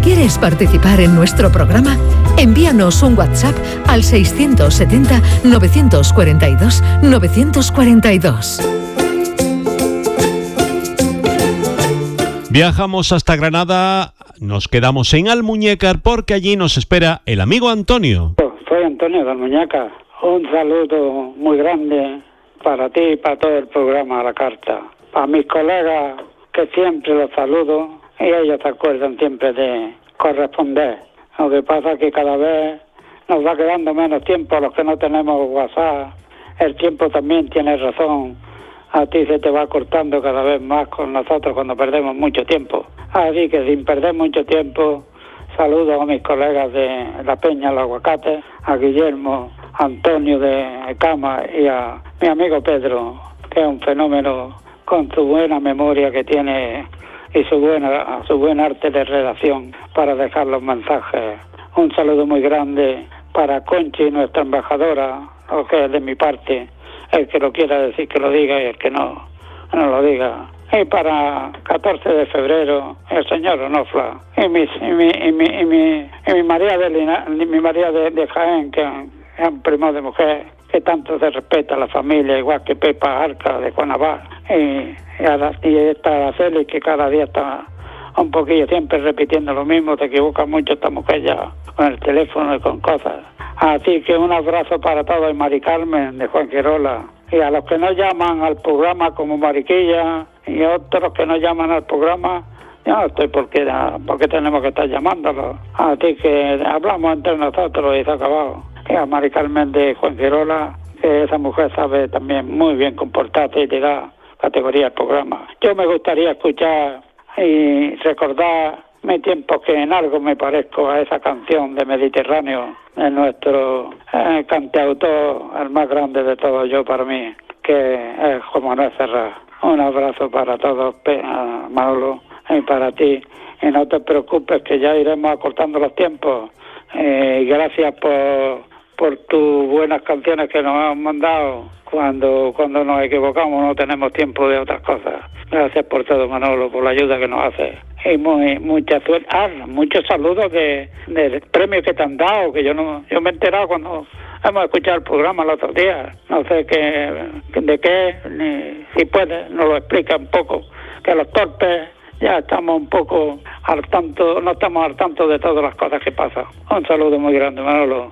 quieres participar en nuestro programa, envíanos un WhatsApp al 670-942-942. Viajamos hasta Granada, nos quedamos en Almuñécar porque allí nos espera el amigo Antonio. Soy Antonio de Almuñécar. Un saludo muy grande para ti y para todo el programa La Carta. Para mis colegas, que siempre los saludo y ellos se acuerdan siempre de corresponder. Lo que pasa es que cada vez nos va quedando menos tiempo a los que no tenemos WhatsApp. El tiempo también tiene razón. A ti se te va cortando cada vez más con nosotros cuando perdemos mucho tiempo. Así que sin perder mucho tiempo, saludo a mis colegas de La Peña, El Aguacate, a Guillermo, Antonio de Cama y a mi amigo Pedro, que es un fenómeno con su buena memoria que tiene y su buen arte de redacción para dejar los mensajes. Un saludo muy grande para Conchi, nuestra embajadora, lo que es de mi parte. El que lo quiera decir que lo diga y el que no lo diga. Y para 14 de febrero, el señor Onofla y mi María de Jaén, que es un primo de mujer, que tanto se respeta a la familia, igual que Pepa Arca de Juanavar, y esta Araceli, que cada día está un poquillo siempre repitiendo lo mismo, se equivoca mucho esta mujer ya con el teléfono y con cosas. Así que un abrazo para todos, y Mari Carmen de Juan Querola, y a los que no llaman al programa como Mariquilla y otros que no llaman al programa, yo no estoy porque tenemos que estar llamándolos. Así que hablamos entre nosotros y se ha acabado. Y a Mari Carmen de Juan Querola, que esa mujer sabe también muy bien comportarse y te da categoría al programa. Yo me gustaría escuchar y recordar mi tiempo, que en algo me parezco a esa canción de Mediterráneo de nuestro cantautor, el más grande de todos, yo para mí, que es Juan Manuel Serrat. Un abrazo para todos, Manolo, y para ti. Y no te preocupes, que ya iremos acortando los tiempos. Gracias por tus buenas canciones que nos han mandado. Cuando nos equivocamos no tenemos tiempo de otras cosas. Gracias por todo, Manolo, por la ayuda que nos haces. Y mucha suerte. Muchos saludos del premio que te han dado, que yo me he enterado cuando hemos escuchado el programa el otro día. No sé de qué, ni si puedes, nos lo explica un poco. Que los torpes ya estamos un poco no estamos al tanto de todas las cosas que pasan. Un saludo muy grande, Manolo.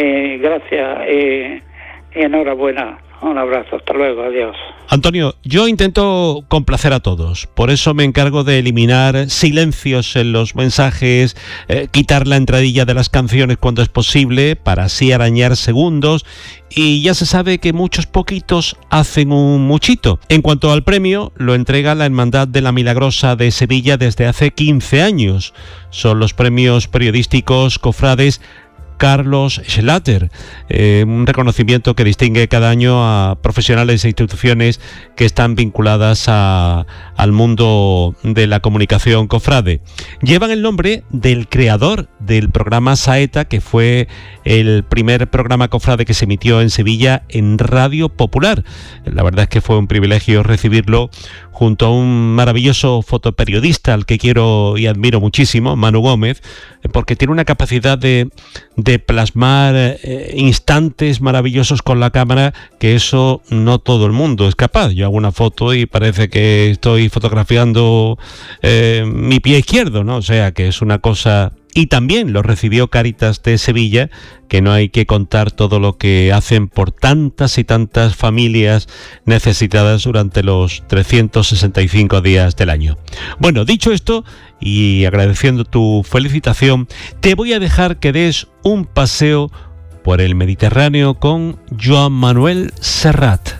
Gracias y enhorabuena. Un abrazo, hasta luego, adiós. Antonio, yo intento complacer a todos, por eso me encargo de eliminar silencios en los mensajes, quitar la entradilla de las canciones cuando es posible, para así arañar segundos, y ya se sabe que muchos poquitos hacen un muchito. En cuanto al premio, lo entrega la Hermandad de la Milagrosa de Sevilla desde hace 15 años. Son los premios periodísticos cofrades Carlos Schlatter, un reconocimiento que distingue cada año a profesionales e instituciones que están vinculadas al mundo de la comunicación cofrade. Llevan el nombre del creador del programa Saeta, que fue el primer programa cofrade que se emitió en Sevilla en Radio Popular. La verdad es que fue un privilegio recibirlo junto a un maravilloso fotoperiodista al que quiero y admiro muchísimo, Manu Gómez, porque tiene una capacidad de plasmar instantes maravillosos con la cámara, que eso no todo el mundo es capaz. Yo hago una foto y parece que estoy fotografiando mi pie izquierdo, ¿no? O sea, que es una cosa. Y también lo recibió Cáritas de Sevilla, que no hay que contar todo lo que hacen por tantas y tantas familias necesitadas durante los 365 días del año. Bueno, dicho esto, y agradeciendo tu felicitación, te voy a dejar que des un paseo por el Mediterráneo con Joan Manuel Serrat.